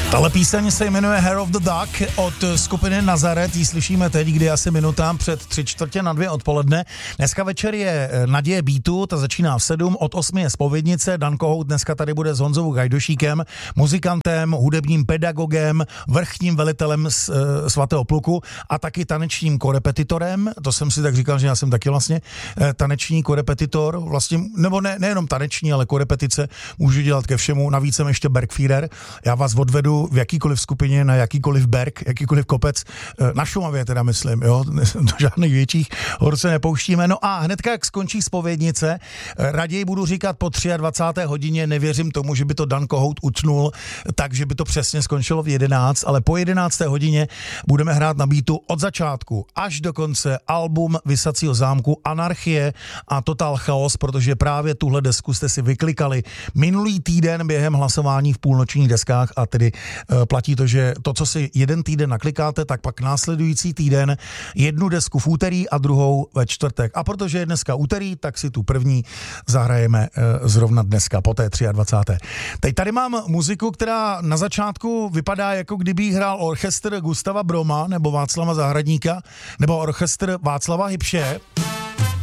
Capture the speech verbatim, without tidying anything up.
Tahle píseň se jmenuje Hair of the Duck od skupiny Nazaret, ji slyšíme teď, kdy asi minutám před tři čtvrtě na dvě odpoledne. Dneska večer je Naděje Beatu, ta začíná v sedm, od osmi je Zpovědnice, Dan Kohout dneska tady bude s Honzou Gajdošíkem, muzikantem, hudebním pedagogem, vrchním velitelem svatého pluku a taky tanečním korepetitorem, to jsem si tak říkal, že já jsem taky vlastně taneční korepetitor, vlastně, nebo ne, nejenom taneční, ale korepetice můžu dělat ke všemu, navíc jsem ještě Bergführer, já vás odvedu v jakýkoliv skupině, na jakýkoliv berg, jakýkoliv kopec, na Šumavě teda myslím, jo, do žádných větších hor se nepouštíme. No a hnedka, jak skončí Zpovědnice, raději budu říkat po dvacáté třetí hodině, nevěřím tomu, že by to Dan Kohout utnul, takže by to přesně skončilo v jedenáct, ale po jedenácté hodině budeme hrát na beatu od začátku až do konce album Vysacího zámku Anarchie a Total Chaos, protože právě tuhle desku jste si vyklikali minulý týden během hlasování v půlnočních deskách a tedy platí to, že to, co si jeden týden naklikáte, tak pak následující týden jednu desku v úterý a druhou ve čtvrtek. A protože je dneska úterý, tak si tu první zahrajeme zrovna dneska, po té dvacáté třetí Teď tady mám muziku, která na začátku vypadá, jako kdyby hrál orchestr Gustava Broma nebo Václava Zahradníka, nebo orchestr Václava Hybše.